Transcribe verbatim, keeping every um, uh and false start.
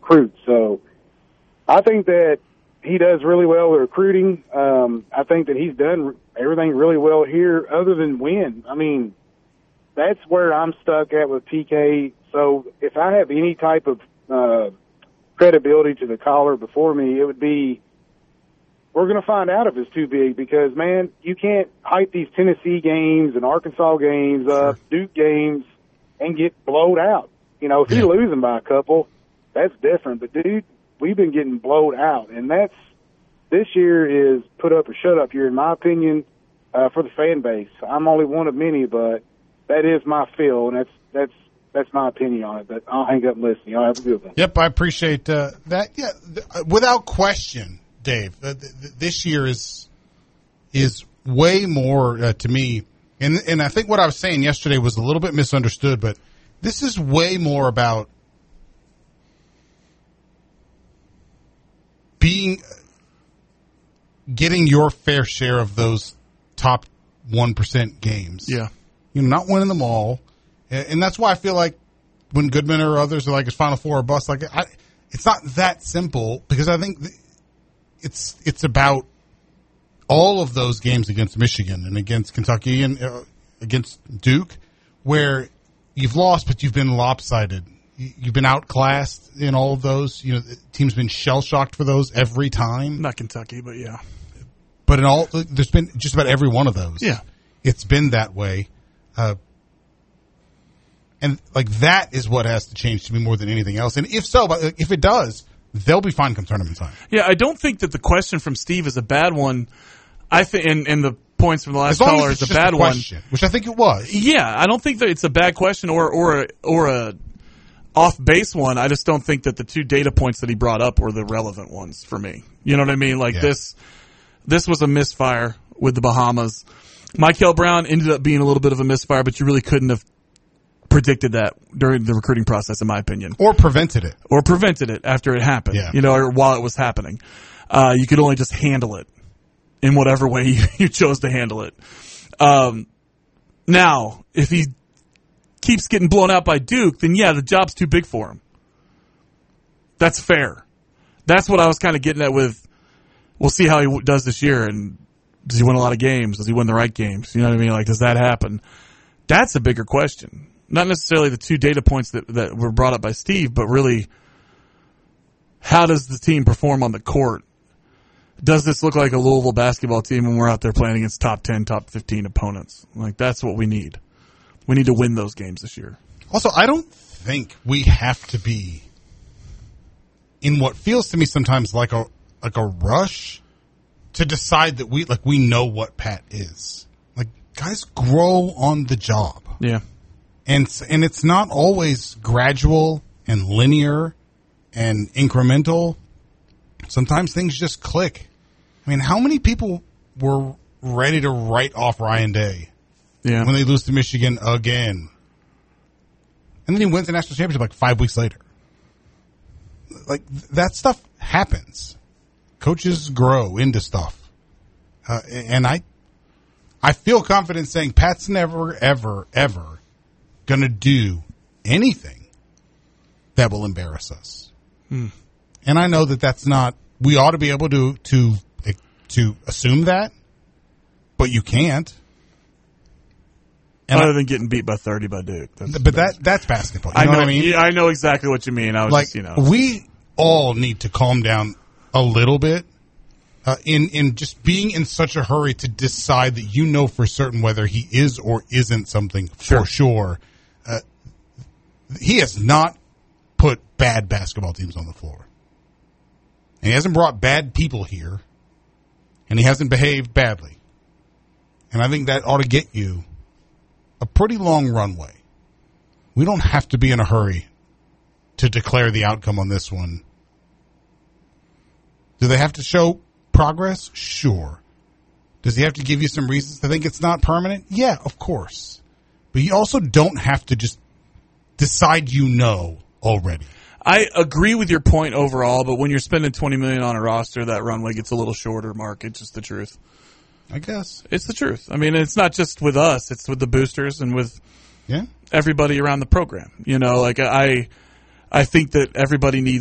recruit. So I think that he does really well with recruiting. Um, I think that he's done everything really well here other than win. I mean, that's where I'm stuck at with P K. So if I have any type of uh, credibility to the caller before me, it would be we're going to find out if it's too big because, man, you can't hype these Tennessee games and Arkansas games up, sure. Duke games, and get blowed out. You know, if yeah. you're losing by a couple, that's different. But, dude, we've been getting blowed out. And that's this year is put up or shut up year, in my opinion, uh, for the fan base. I'm only one of many, but that is my feel, and that's that's that's my opinion on it. But I'll hang up and listen. Y'all have a good one. Yep, I appreciate uh, that. Yeah, th- without question, Dave, uh, th- th- this year is is way more uh, to me, and and I think what I was saying yesterday was a little bit misunderstood, but this is way more about being getting your fair share of those top one percent games. Yeah. You know, not winning them all. And that's why I feel like when Goodman or others are like, it's Final Four or bust, like, I, it's not that simple because I think it's it's about all of those games against Michigan and against Kentucky and uh, against Duke where you've lost, but you've been lopsided. You've been outclassed in all of those. You know, the team's been shell-shocked for those every time. Not Kentucky, but yeah. But in all, there's been just about every one of those. Yeah. It's been that way. Uh, and like that is what has to change to me more than anything else. And if so, if it does, they'll be fine come tournament time. Yeah, I don't think that the question from Steve is a bad one. I think, and, and the points from the last caller is a bad a one, which I think it was. Yeah, I don't think that it's a bad question or or a, or a off base one. I just don't think that the two data points that he brought up were the relevant ones for me. You know what I mean? Like yeah. this, this was a misfire with the Bahamas. Michael Brown ended up being a little bit of a misfire, but you really couldn't have predicted that during the recruiting process, in my opinion. Or prevented it. Or prevented it after it happened, yeah. you know, or while it was happening. Uh, you could only just handle it in whatever way you, you chose to handle it. Um, now, if he keeps getting blown out by Duke, then yeah, the job's too big for him. That's fair. That's what I was kind of getting at with, we'll see how he does this year, and does he win a lot of games? Does he win the right games? You know what I mean? Like, does that happen? That's a bigger question. Not necessarily the two data points that, that were brought up by Steve, but really, how does the team perform on the court? Does this look like a Louisville basketball team when we're out there playing against top ten, top fifteen opponents? Like, that's what we need. We need to win those games this year. Also, I don't think we have to be in what feels to me sometimes like a like a rush to decide that we like we know what Pat is. Like, guys grow on the job. Yeah. And and it's not always gradual and linear and incremental. Sometimes things just click. I mean, how many people were ready to write off Ryan Day yeah. when they lose to Michigan again? And then he wins the national championship like five weeks later. Like, that stuff happens. Coaches grow into stuff. Uh, and I I feel confident saying Pat's never, ever, ever going to do anything that will embarrass us. Hmm. And I know that that's not, we ought to be able to, to, to assume that, but you can't. And Other I, than getting beat by thirty by Duke. That's but that that's basketball. You I know, know what I mean? Yeah, I know exactly what you mean. I was like, just, you know. We all need to calm down a little bit uh, in, in just being in such a hurry to decide that you know for certain whether he is or isn't something sure. for sure. Uh, he has not put bad basketball teams on the floor. And he hasn't brought bad people here. And he hasn't behaved badly. And I think that ought to get you a pretty long runway. We don't have to be in a hurry to declare the outcome on this one. Do they have to show progress? Sure. Does he have to give you some reasons to think it's not permanent? Yeah, of course. But you also don't have to just decide you know already. I agree with your point overall, but when you're spending twenty million dollars on a roster, that runway gets a little shorter, Mark. It's just the truth. I guess. It's the truth. I mean, it's not just with us. It's with the boosters and with yeah. everybody around the program. You know, like I I think that everybody needs